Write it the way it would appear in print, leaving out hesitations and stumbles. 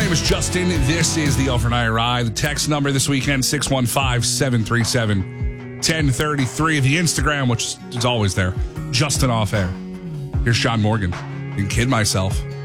name is Justin. This is the Overnight Ride. The text number this weekend, 615-737-1033. The Instagram, which is always there, Justin Off Air. Here's Sean Morgan and Kid Myself.